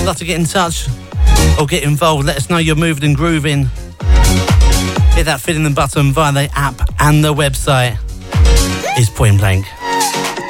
you'd like to get in touch or get involved, let us know you're moving and grooving. Hit that fill in the button via the app and the website. It's Point Blank.